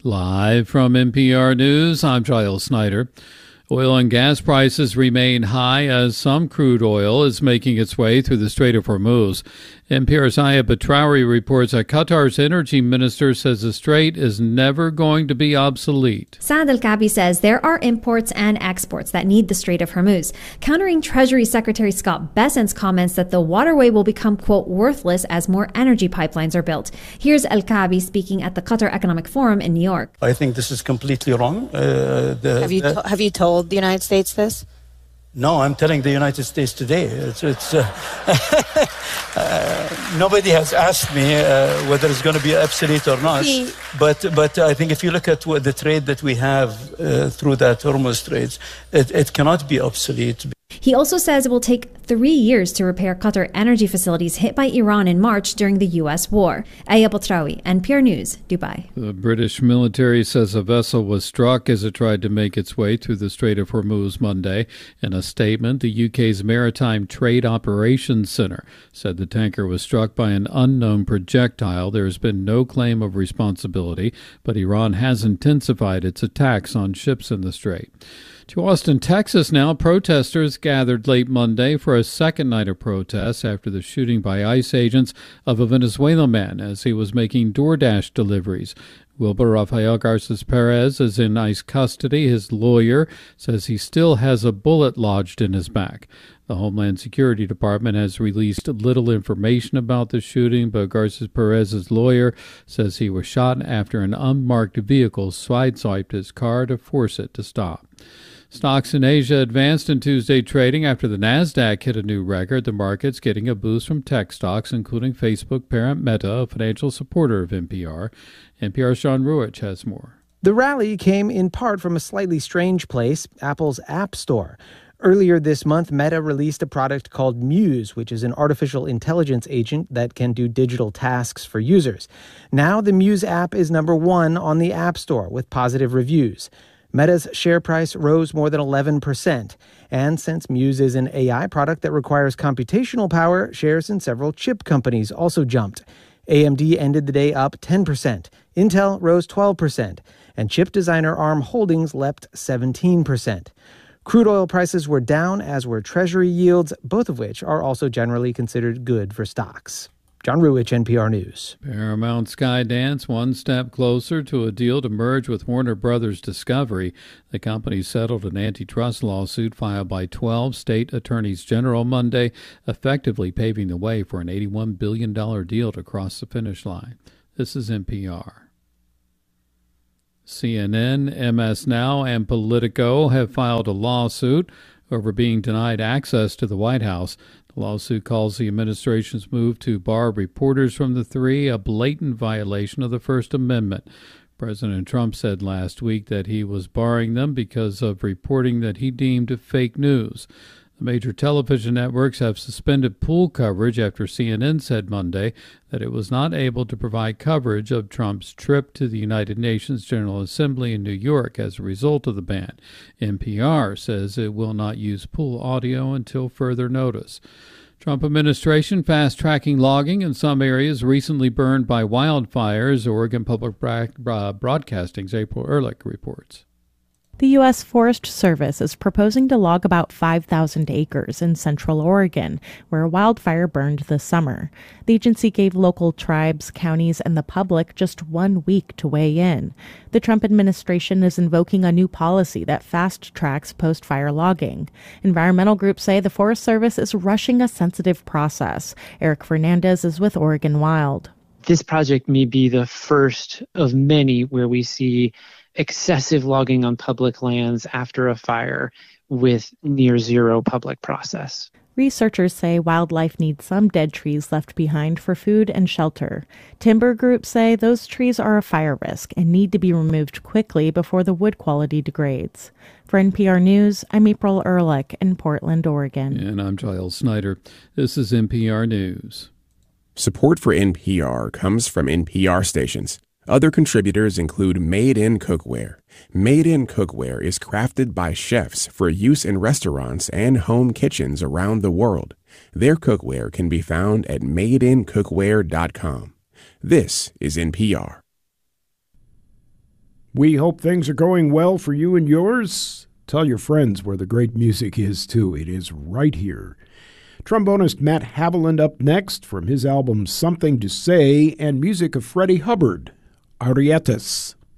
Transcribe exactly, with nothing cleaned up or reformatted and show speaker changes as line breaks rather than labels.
Live from N P R News, I'm Giles Snyder. Oil and gas prices remain high as some crude oil is making its way through the Strait of Hormuz. N P R's Aya Batrawi reports that Qatar's energy minister says the strait is never going to be obsolete.
Saad Al-Kaabi says there are imports and exports that need the Strait of Hormuz, countering Treasury Secretary Scott Bessent's comments that the waterway will become, quote, worthless as more energy pipelines are built. Here's Al-Kaabi speaking at the Qatar Economic Forum in New York.
I think this is completely wrong. Uh, the,
have you to- have you told the United States this?
No, I'm telling the United States today. It's, it's uh, uh, nobody has asked me uh, whether it's going to be obsolete or not. He, but but I think if you look at what the trade that we have uh, through that Hormuz Straits, it, it cannot be obsolete.
He also says it will take three years to repair Qatar energy facilities hit by Iran in March during the U S war. Aya Batrawi, N P R News, Dubai.
The British military says a vessel was struck as it tried to make its way through the Strait of Hormuz Monday. In a statement, the U K's Maritime Trade Operations Center said the tanker was struck by an unknown projectile. There has been no claim of responsibility, but Iran has intensified its attacks on ships in the strait. To Austin, Texas now, protesters gathered late Monday for a second night of protests after the shooting by ICE agents of a Venezuelan man as he was making DoorDash deliveries. Wilbur Rafael Garces Perez is in ICE custody. His lawyer says he still has a bullet lodged in his back. The Homeland Security Department has released little information about the shooting, but Garces Perez's lawyer says he was shot after an unmarked vehicle sideswiped his car to force it to stop. Stocks in Asia advanced in Tuesday trading after the Nasdaq hit a new record. The market's getting a boost from tech stocks, including Facebook parent Meta, a financial supporter of N P R. N P R's Sean Ruich has more.
The rally came in part from a slightly strange place, Apple's App Store. Earlier this month, Meta released a product called Muse, which is an artificial intelligence agent that can do digital tasks for users. Now the Muse app is number one on the App Store with positive reviews. Meta's share price rose more than eleven percent. And since Muse is an A I product that requires computational power, shares in several chip companies also jumped. A M D ended the day up ten percent. Intel rose twelve percent. And chip designer Arm Holdings leapt seventeen percent. Crude oil prices were down, as were Treasury yields, both of which are also generally considered good for stocks. John Ruich, N P R News.
Paramount Skydance one step closer to a deal to merge with Warner Brothers Discovery. The company settled an antitrust lawsuit filed by twelve state attorneys general Monday, effectively paving the way for an eighty-one billion dollars deal to cross the finish line. This is N P R. C N N, M S Now, and Politico have filed a lawsuit over being denied access to the White House. The lawsuit calls the administration's move to bar reporters from the three a blatant violation of the First Amendment. President Trump said last week that he was barring them because of reporting that he deemed fake news. The major television networks have suspended pool coverage after C N N said Monday that it was not able to provide coverage of Trump's trip to the United Nations General Assembly in New York as a result of the ban. N P R says it will not use pool audio until further notice. Trump administration fast-tracking logging in some areas recently burned by wildfires. Oregon Public Broadcasting's April Ehrlich reports.
The U S Forest Service is proposing to log about five thousand acres in central Oregon, where a wildfire burned this summer. The agency gave local tribes, counties, and the public just one week to weigh in. The Trump administration is invoking a new policy that fast-tracks post-fire logging. Environmental groups say the Forest Service is rushing a sensitive process. Eric Fernandez is with Oregon Wild.
This project may be the first of many where we see excessive logging on public lands after a fire with near zero public process.
Researchers say wildlife needs some dead trees left behind for food and shelter. Timber groups say those trees are a fire risk and need to be removed quickly before the wood quality degrades. For N P R News, I'm April Ehrlich in Portland, Oregon.
And I'm Giles Snyder. This is N P R News.
Support for N P R comes from N P R stations. Other contributors include Made in Cookware. Made in Cookware is crafted by chefs for use in restaurants and home kitchens around the world. Their cookware can be found at made in cookware dot com. This is N P R.
We hope things are going well for you and yours. Tell your friends where the great music is, too. It is right here. Trombonist Matt Haviland up next from his album Something to Say, and music of Freddie Hubbard, Arietas.